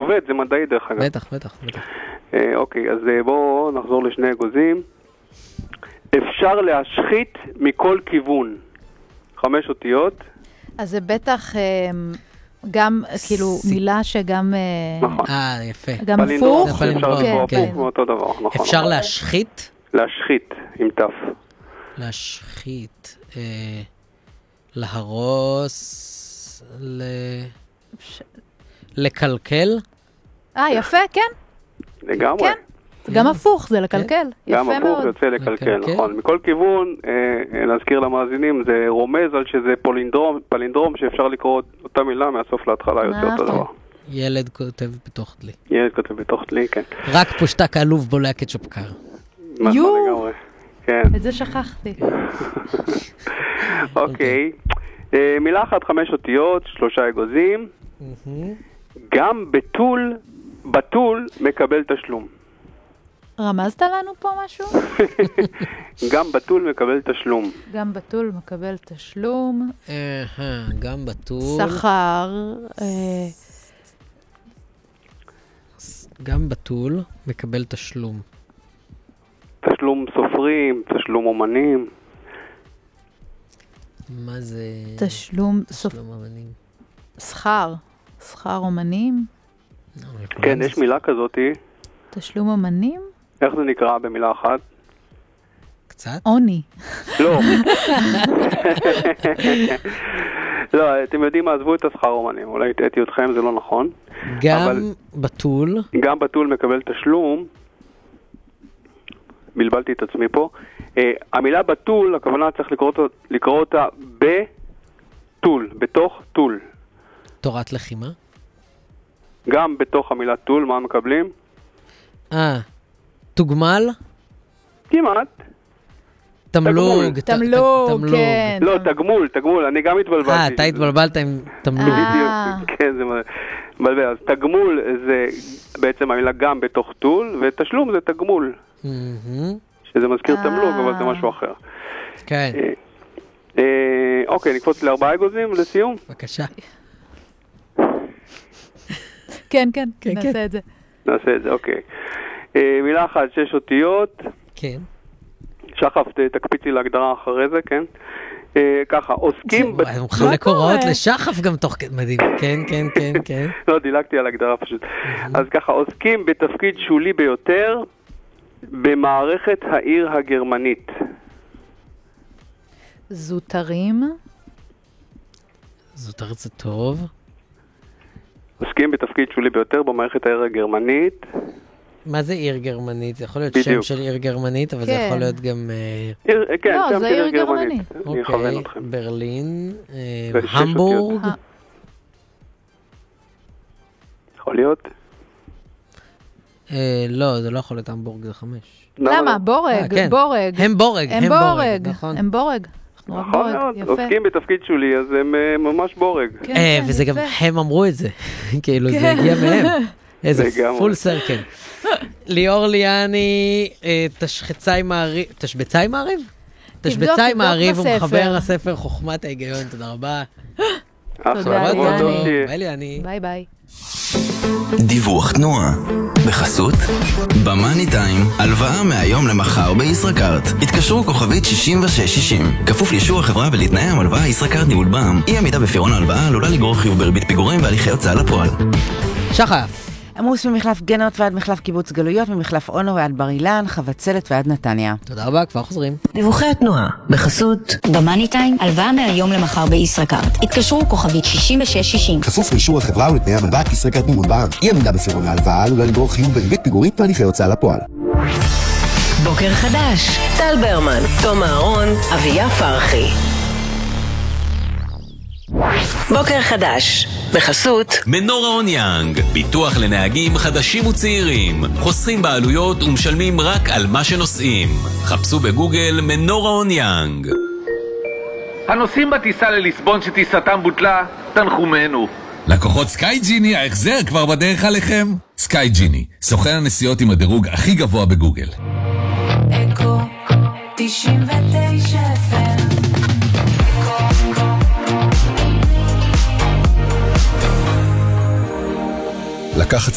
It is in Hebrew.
עובד, זה מדעי דרך אגב. בטח. אוקיי, אז בואו נחזור לשני אגוזים. אפשר להשחית מכל כיוון. 5 אותיות. אז זה בטח גם, כאילו, מילה שגם... נכון. יפה. גם הפוך. אפשר לבוא הפוך מאותו דבר. נכון. אפשר להשחית? להשחית, עם תף. להשחית. להרוס. לקלקל? יפה, כן. לגמרי. כן. גם הפוך, זה לקלקל. גם יפה מאוד. הפוך יוצא לקלקל, נכון. מכל כיוון, להזכיר למאזינים, זה רומז על שזה פלינדרום שאפשר לקרוא אותה מילה מהסוף להתחלה, יוצא אותו דבר. ילד כותב בתוך דלי. ילד כותב בתוך דלי, כן. רק פושטק עלוב בולע קטשופ קר. נכון לגמרי. כן. את זה שכחתי. אוקיי. מילה אחת, 5 אותיות, 3 אגוזים. גם בתול מקבל תשלום. רמזת לנו פה משהו? גם בתול מקבל תשלום. גם בתול מקבל תשלום. גם בתול. שכר. גם בתול מקבל תשלום. תשלום סופרים, תשלום אומנים. מה זה? תשלום אומנים. שכר אומנים. כן, יש מילה כזאת. תשלום אומנים? איך זה נקרא במילה אחת? קצת? עוני. לא. לא, אתם יודעים מה, עזבו את השכר אומנים. אולי התאתי אתכם, זה לא נכון. גם בתול. גם בתול מקבל תשלום. בלבלתי את עצמי פה. המילה בתול, הכוונה צריך לקרוא אותה בתול, בתוך תול. תורת לחימה? גם בתוך המילה תול, מה מקבלים? תוגמל? כמעט. תמלוג, כן. לא, תגמול, אני גם התבלבלתי. אתה התבלבלת עם תמלוג. כן, זה מבלבל. אז תגמול זה בעצם המילה גם בתוך תול, ותשלום זה תגמול. שזה מזכיר תמלוג, אבל זה משהו אחר. כן. אוקיי, נקפוץ ל4 אגוזים לסיום. בבקשה. כן, נעשה את זה. נעשה את זה, אוקיי. מילה אחת, 6 אותיות. כן. שחף, תקפיצי להגדרה אחרי זה, כן? ככה, עוסקים... הוא מחלק הוראות לשחף גם תוך מדהים. כן. לא, דילגתי על הגדרה פשוט. אז ככה, עוסקים בתפקיד שולי ביותר במערכת העיר הגרמנית. זוטרים. זוטר זה טוב. עוסקים בתפקיד שולי ביותר במערכת העיר הגרמנית. מה זה עיר גרמנית? זה יכול להיות שם של עיר גרמנית, אבל זה יכול להיות גם... כן, לא, זה עיר גרמנית. אוקיי, ברלין, המבורג. יכול להיות? לא, זה לא יכול להיות המבורג, זה 5. למה? בורג. הם בורג. הם בורג. נכון מאוד, עוסקים בתפקיד שולי, אז הם ממש בורג. וזה גם, הם אמרו את זה. כאילו, זה הגיע מהם. איזה פול סרקל. ליאור ליאני, תשבצאי מעריב? תשבצאי מעריב הוא מחבר הספר חוכמת ההיגיון, תודה רבה. תודה ליאני. ביי ליאני. ביי ביי. דיווח תנועה בחסות במאני טיים, הלוואה מהיום למחר בישראכרט. התקשרו כוכבית 6660, כפוף לאישור החברה ולתנאי המלוואה. ישראכרט ניהול בע"מ. אי עמידה בפירעון ההלוואה עלולה לגרור חיוב בריבית פיגורים והליכי הוצאה לפועל. שחף. עמוס ממחלף גנות ועד מחלף קיבוץ גלויות, ממחלף אונו ועד בר אילן, חבצלת ועד נתניה. תודה רבה, כבר חוזרים. דיווחי התנועה בחסות במאני טיים, הלוואה מהיום למחר בישראכרט. התקשרו כוכבית 6660, כפוף לאישור החברה ולתנאי המלוואה. ישראכרט ניהול בע"מ. אי עמידה בפירעון ההלוואה עלולה לגרור חיוב בריבית פיגורים והליכי הוצאה לפועל. בוקר חדש, טל ברמן, תום אהרון, אביה פרחי. בוקר חדש בחסות מנורה און יאנג, ביטוח לנהגים חדשים וצעירים, חוסכים בעלויות ומשלמים רק על מה שנוסעים. חפשו בגוגל מנורה און יאנג. הנוסעים בטיסה לליסבון שטיסתם בוטלה, תנחומנו. לקוחות סקאי ג'יני, ההחזר כבר בדרך עליכם. סקאי ג'יני, סוכן הנסיעות עם הדירוג הכי גבוה בגוגל. אקו 99 FM. לקחת